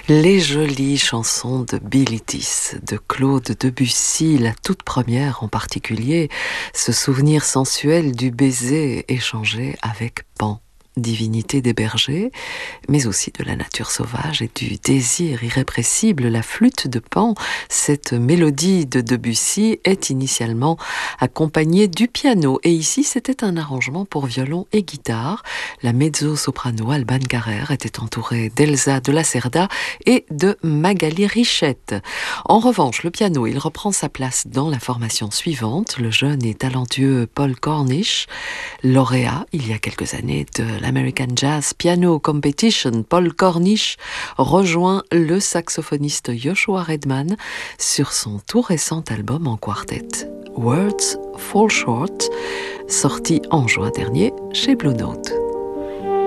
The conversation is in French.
Les jolies chansons de Bilitis, de Claude Debussy, la toute première en particulier, ce souvenir sensuel du baiser échangé avec Pan, divinité des bergers, mais aussi de la nature sauvage et du désir irrépressible. La flûte de Pan, cette mélodie de Debussy, est initialement accompagnée du piano. Et ici, c'était un arrangement pour violon et guitare. La mezzo-soprano Alban Carrère était entourée d'Elsa de la Cerda et de Magali Richette. En revanche, le piano, il reprend sa place dans la formation suivante. Le jeune et talentueux Paul Cornish, lauréat il y a quelques années de l'American Jazz Piano Competition, Paul Cornish rejoint le saxophoniste Joshua Redman sur son tout récent album en quartet, Words Fall Short, sorti en juin dernier chez Blue Note.